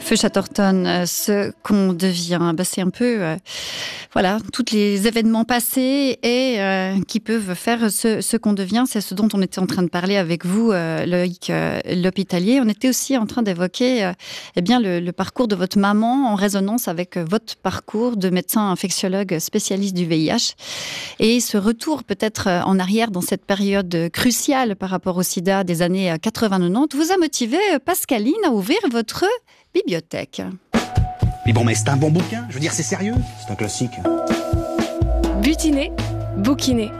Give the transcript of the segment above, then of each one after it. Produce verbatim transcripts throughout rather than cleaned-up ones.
Feu Chatterton, euh, ce qu'on devient, bah, c'est un peu, euh, voilà, tous les événements passés et euh, qui peuvent faire ce, ce qu'on devient. C'est ce dont on était en train de parler avec vous, euh, Loïc euh, L'Hôpitalier. On était aussi en train d'évoquer, euh, eh bien, le, le parcours de votre maman en résonance avec votre parcours de médecin infectiologue spécialiste du V I H et ce retour peut-être en arrière dans cette période cruciale par rapport au sida des années quatre-vingts quatre-vingt-dix vous a motivé, Pascaline, à ouvrir votre bibliothèque. Mais bon, mais c'est un bon bouquin, je veux dire, c'est sérieux. C'est un classique. Butiner, bouquiner.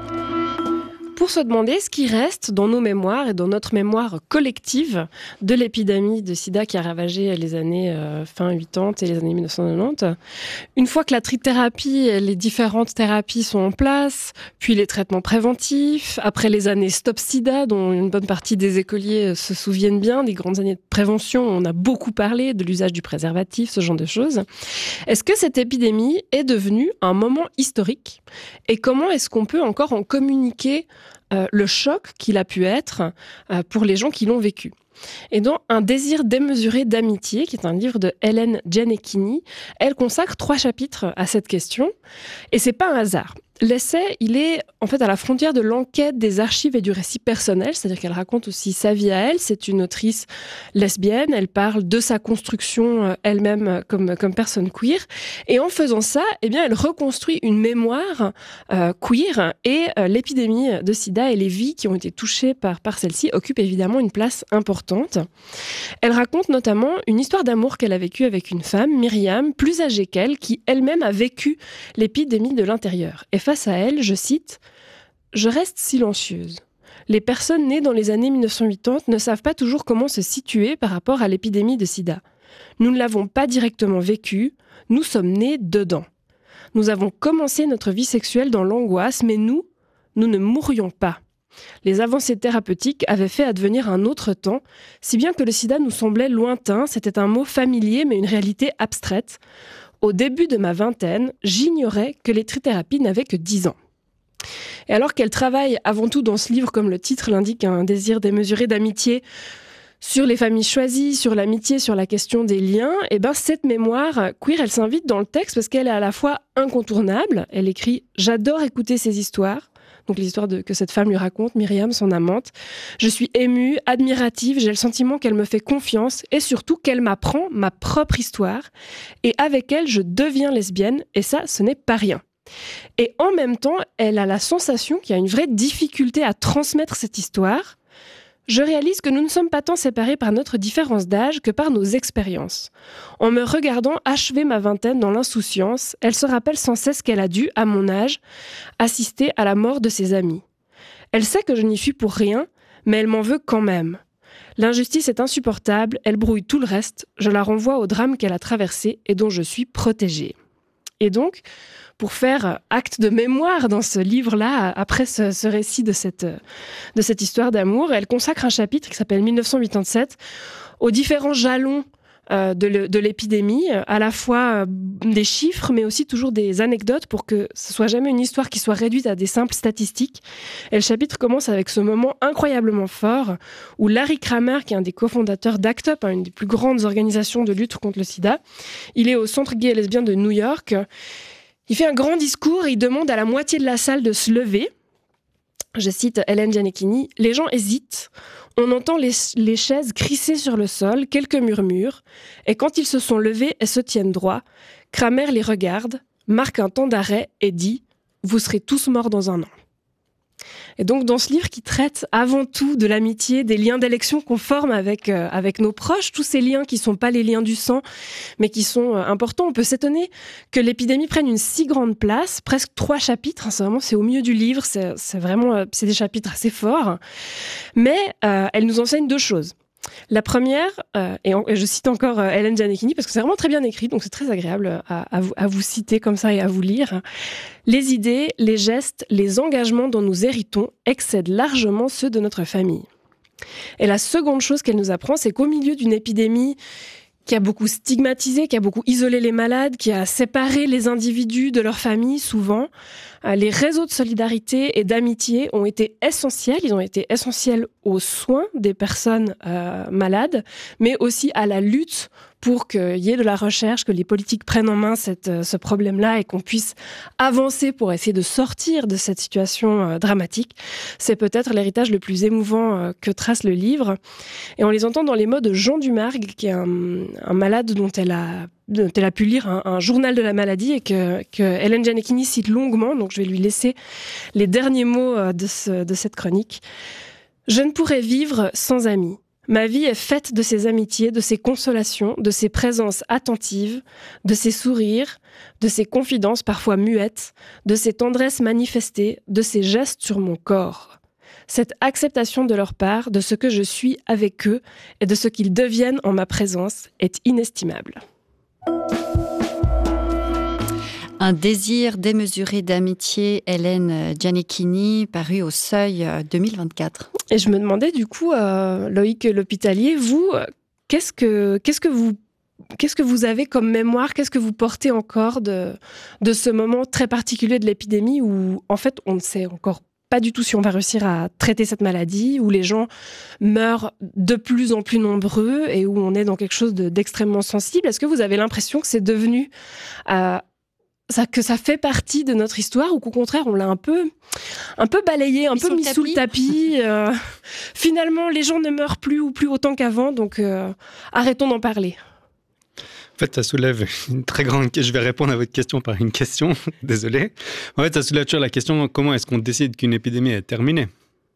Pour se demander ce qui reste dans nos mémoires et dans notre mémoire collective de l'épidémie de sida qui a ravagé les années euh, fin quatre-vingt-dix et les années dix-neuf cent quatre-vingt-dix. Une fois que la trithérapie et les différentes thérapies sont en place, puis les traitements préventifs, après les années Stop Sida, dont une bonne partie des écoliers se souviennent bien, des grandes années de prévention, on a beaucoup parlé de l'usage du préservatif, ce genre de choses. Est-ce que cette épidémie est devenue un moment historique ? Et comment est-ce qu'on peut encore en communiquer Euh, le choc qu'il a pu être euh, pour les gens qui l'ont vécu. Et dans Un désir démesuré d'amitié, qui est un livre de Hélène Gianecchini, elle consacre trois chapitres à cette question. Et c'est pas un hasard. L'essai, il est en fait à la frontière de l'enquête, des archives et du récit personnel, c'est-à-dire qu'elle raconte aussi sa vie à elle. C'est une autrice lesbienne, elle parle de sa construction elle-même comme, comme personne queer. Et en faisant ça, eh bien, elle reconstruit une mémoire euh, queer et euh, l'épidémie de sida et les vies qui ont été touchées par, par celle-ci occupent évidemment une place importante. Elle raconte notamment une histoire d'amour qu'elle a vécue avec une femme, Myriam, plus âgée qu'elle, qui elle-même a vécu l'épidémie de l'intérieur. Et face à elle, je cite, « Je reste silencieuse. Les personnes nées dans les années dix-neuf cent quatre-vingt-dix ne savent pas toujours comment se situer par rapport à l'épidémie de sida. Nous ne l'avons pas directement vécue, nous sommes nés dedans. Nous avons commencé notre vie sexuelle dans l'angoisse, mais nous, nous ne mourrions pas. Les avancées thérapeutiques avaient fait advenir un autre temps, si bien que le sida nous semblait lointain, c'était un mot familier mais une réalité abstraite. Au début de ma vingtaine, j'ignorais que les trithérapies n'avaient que dix ans. » Et alors qu'elle travaille avant tout dans ce livre, comme le titre l'indique, un désir démesuré d'amitié, sur les familles choisies, sur l'amitié, sur la question des liens, et ben cette mémoire queer, elle s'invite dans le texte parce qu'elle est à la fois incontournable. Elle écrit « J'adore écouter ces histoires ». Donc les histoires de, que cette femme lui raconte, Myriam, son amante. Je suis émue, admirative, j'ai le sentiment qu'elle me fait confiance et surtout qu'elle m'apprend ma propre histoire. Et avec elle, je deviens lesbienne et ça, ce n'est pas rien. Et en même temps, elle a la sensation qu'il y a une vraie difficulté à transmettre cette histoire. Je réalise que nous ne sommes pas tant séparés par notre différence d'âge que par nos expériences. En me regardant achever ma vingtaine dans l'insouciance, elle se rappelle sans cesse qu'elle a dû, à mon âge, assister à la mort de ses amis. Elle sait que je n'y suis pour rien, mais elle m'en veut quand même. L'injustice est insupportable, elle brouille tout le reste, je la renvoie au drame qu'elle a traversé et dont je suis protégée. Et donc, pour faire acte de mémoire dans ce livre-là, après ce, ce récit de cette, de cette histoire d'amour, elle consacre un chapitre qui s'appelle dix-neuf cent quatre-vingt-dix-sept aux différents jalons euh, de, le, de l'épidémie, à la fois euh, des chiffres, mais aussi toujours des anecdotes pour que ce soit jamais une histoire qui soit réduite à des simples statistiques. Et le chapitre commence avec ce moment incroyablement fort où Larry Kramer, qui est un des cofondateurs d'ACT UP, hein, une des plus grandes organisations de lutte contre le sida, il est au Centre gay et lesbien de New York. Il fait un grand discours et il demande à la moitié de la salle de se lever. Je cite Hélène Gianecchini, « Les gens hésitent, on entend les, les chaises crisser sur le sol, quelques murmures, et quand ils se sont levés et se tiennent droit, Kramer les regarde, marque un temps d'arrêt et dit « Vous serez tous morts dans un an ». Et donc, dans ce livre qui traite avant tout de l'amitié, des liens d'élection qu'on forme avec, euh, avec nos proches, tous ces liens qui ne sont pas les liens du sang, mais qui sont euh, importants. On peut s'étonner que l'épidémie prenne une si grande place, presque trois chapitres. Hein, c'est vraiment, c'est au milieu du livre, c'est, c'est vraiment, euh, c'est des chapitres assez forts. Mais euh, elle nous enseigne deux choses. La première, euh, et, en, et je cite encore euh, Hélène Gianecchini parce que c'est vraiment très bien écrit, donc c'est très agréable à, à, vous, à vous citer comme ça et à vous lire. Les idées, les gestes, les engagements dont nous héritons excèdent largement ceux de notre famille. Et la seconde chose qu'elle nous apprend, c'est qu'au milieu d'une épidémie qui a beaucoup stigmatisé, qui a beaucoup isolé les malades, qui a séparé les individus de leur famille souvent, Les réseaux de solidarité et d'amitié ont été essentiels. Ils ont été essentiels aux soins des personnes euh, malades, mais aussi à la lutte pour qu'il y ait de la recherche, que les politiques prennent en main cette, ce problème-là et qu'on puisse avancer pour essayer de sortir de cette situation euh, dramatique. C'est peut-être l'héritage le plus émouvant euh, que trace le livre. Et on les entend dans les mots de Jean Dumargue, qui est un, un malade dont elle a, dont elle a pu lire un, un journal de la maladie et que, que Hélène Gianecchini cite longuement. Donc je vais lui laisser les derniers mots euh, de, ce, de cette chronique. « Je ne pourrais vivre sans amis. Ma vie est faite de ces amitiés, de ces consolations, de ces présences attentives, de ces sourires, de ces confidences parfois muettes, de ces tendresses manifestées, de ces gestes sur mon corps. Cette acceptation de leur part, de ce que je suis avec eux et de ce qu'ils deviennent en ma présence est inestimable. » Un désir démesuré d'amitié, Hélène Gianecchini, paru au Seuil deux mille vingt-quatre. Et je me demandais du coup, euh, Loïc L'Hospitalier, vous, qu'est-ce que, qu'est-ce que vous, qu'est-ce que vous avez comme mémoire, qu'est-ce que vous portez encore de, de ce moment très particulier de l'épidémie où, en fait, on ne sait encore pas du tout si on va réussir à traiter cette maladie, où les gens meurent de plus en plus nombreux et où on est dans quelque chose de, d'extrêmement sensible. Est-ce que vous avez l'impression que c'est devenu... Euh, Ça, que ça fait partie de notre histoire ou qu'au contraire on l'a un peu, un peu balayé, un mis peu mis sous le tapis. Euh, finalement, les gens ne meurent plus ou plus autant qu'avant, donc euh, arrêtons d'en parler. En fait, ça soulève une très grande... Je vais répondre à votre question par une question, désolé. En fait, ça soulève toujours la question, comment est-ce qu'on décide qu'une épidémie est terminée ?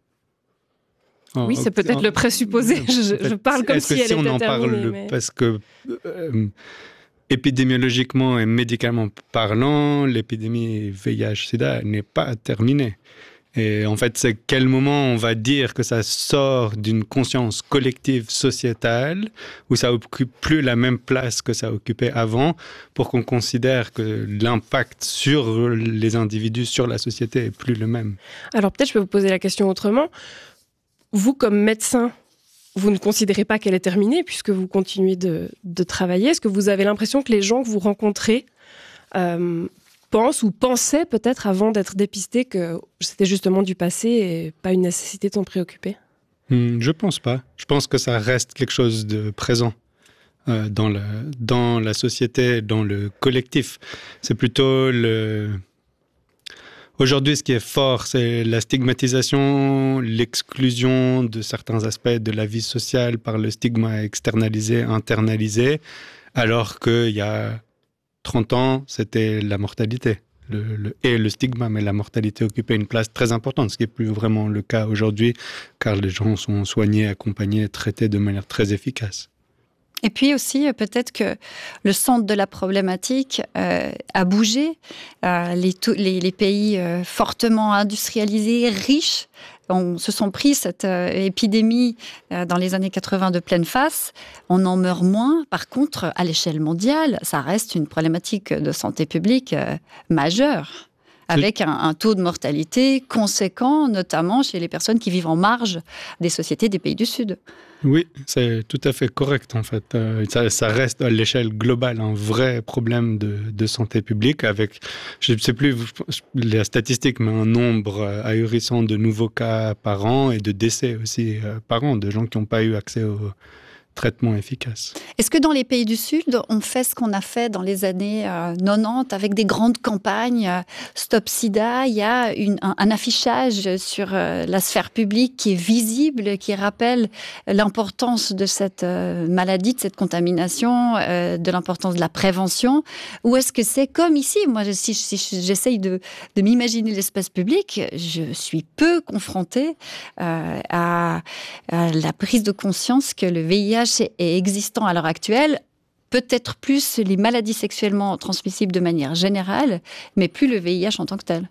En, oui, c'est peut-être en, le présupposé. Je, en fait, je parle comme si elle si était terminée. Est-ce que si on en parle mais... parce que... Euh, épidémiologiquement et médicalement parlant, l'épidémie V I H sida n'est pas terminée. Et en fait, c'est quel moment on va dire que ça sort d'une conscience collective sociétale où ça occupe plus la même place que ça occupait avant pour qu'on considère que l'impact sur les individus, sur la société est plus le même. Alors peut-être je peux vous poser la question autrement. Vous, comme médecin, vous ne considérez pas qu'elle est terminée puisque vous continuez de, de travailler. Est-ce que vous avez l'impression que les gens que vous rencontrez euh, pensent ou pensaient peut-être avant d'être dépistés que c'était justement du passé et pas une nécessité de s'en préoccuper ? mmh, Je ne pense pas. Je pense que ça reste quelque chose de présent euh, dans, la, dans la société, dans le collectif. C'est plutôt le... Aujourd'hui, ce qui est fort, c'est la stigmatisation, l'exclusion de certains aspects de la vie sociale par le stigma externalisé, internalisé, alors qu'il y a trente ans, c'était la mortalité. Le, le, et le stigma, mais la mortalité occupait une place très importante, ce qui n'est plus vraiment le cas aujourd'hui, car les gens sont soignés, accompagnés, traités de manière très efficace. Et puis aussi, peut-être que le centre de la problématique euh, a bougé. Euh, les, les, les pays euh, fortement industrialisés, riches, on, se sont pris cette euh, épidémie euh, dans les années quatre-vingts de pleine face. On en meurt moins. Par contre, à l'échelle mondiale, ça reste une problématique de santé publique euh, majeure, avec un, un taux de mortalité conséquent, notamment chez les personnes qui vivent en marge des sociétés des pays du Sud. Oui, c'est tout à fait correct en fait. Euh, ça, ça reste à l'échelle globale un vrai problème de, de santé publique avec, je ne sais plus les statistiques, mais un nombre ahurissant de nouveaux cas par an et de décès aussi euh, par an, de gens qui n'ont pas eu accès au traitement efficace. Est-ce que dans les pays du Sud, on fait ce qu'on a fait dans les années euh, quatre-vingt-dix avec des grandes campagnes euh, Stop Sida? Il y a une, un, un affichage sur euh, la sphère publique qui est visible, qui rappelle l'importance de cette euh, maladie, de cette contamination, euh, de l'importance de la prévention. Ou est-ce que c'est comme ici? Moi, si, si j'essaye de, de m'imaginer l'espace public, je suis peu confrontée euh, à, à la prise de conscience que le V I H est existant à l'heure actuelle, peut-être plus les maladies sexuellement transmissibles de manière générale, mais plus le V I H en tant que tel.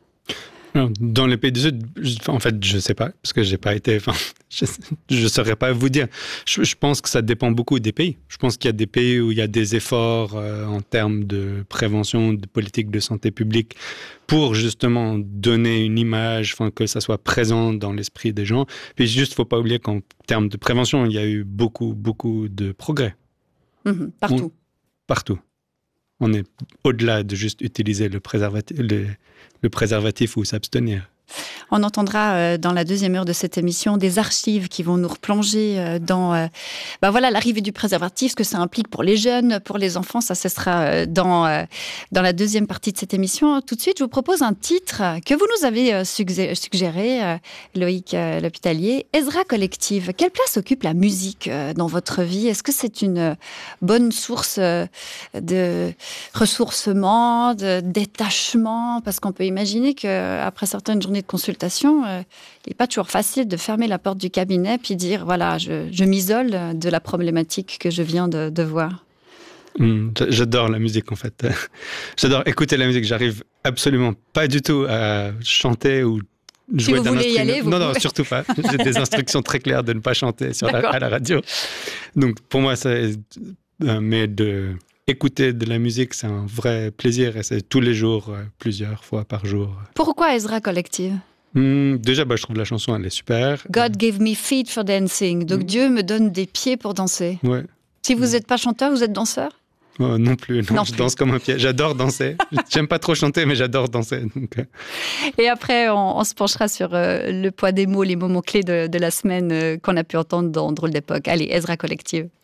Dans les pays du Sud, en fait, je ne sais pas, parce que j'ai pas été, enfin, je ne saurais pas vous dire. Je, je pense que ça dépend beaucoup des pays. Je pense qu'il y a des pays où il y a des efforts euh, en termes de prévention, de politique de santé publique, pour justement donner une image, enfin, que ça soit présent dans l'esprit des gens. Puis juste, il ne faut pas oublier qu'en termes de prévention, il y a eu beaucoup, beaucoup de progrès. Mmh, partout. On, partout. on est au-delà de juste utiliser le préservatif, le, le préservatif ou s'abstenir. On entendra euh, dans la deuxième heure de cette émission des archives qui vont nous replonger euh, dans euh, bah voilà, l'arrivée du préservatif, ce que ça implique pour les jeunes, pour les enfants. Ça, ce sera euh, dans, euh, dans la deuxième partie de cette émission. Tout de suite, je vous propose un titre que vous nous avez euh, suggéré, euh, Loïc euh, L'Hospitalier, Ezra Collective. Quelle place occupe la musique euh, dans votre vie? Est-ce que c'est une euh, bonne source euh, de ressourcement, de détachement? Parce qu'on peut imaginer qu'après certaines journées de consultation, euh, il n'est pas toujours facile de fermer la porte du cabinet puis dire, voilà, je, je m'isole de la problématique que je viens de, de voir. Mmh, j'adore la musique, en fait. J'adore écouter la musique. J'arrive absolument pas du tout à chanter ou jouer si d'un instrument. Y aller, vous non, pouvez. non, surtout pas. J'ai des instructions très claires de ne pas chanter sur la, à la radio. Donc, pour moi, c'est... Euh, mais de... Écouter de la musique, c'est un vrai plaisir et c'est tous les jours, euh, plusieurs fois par jour. Pourquoi Ezra Collective? Mmh, déjà, bah, je trouve la chanson, elle est super. God gave me feet for dancing. Donc mmh. Dieu me donne des pieds pour danser. Ouais. Si vous n'êtes mmh. pas chanteur, vous êtes danseur? Oh, non plus, non, non je plus. danse comme un pied. J'adore danser. J'aime pas trop chanter, mais j'adore danser. Donc, euh... Et après, on, on se penchera sur euh, le poids des mots, les moments clés de, de la semaine euh, qu'on a pu entendre dans Drôle d'époque. Allez, Ezra Collective.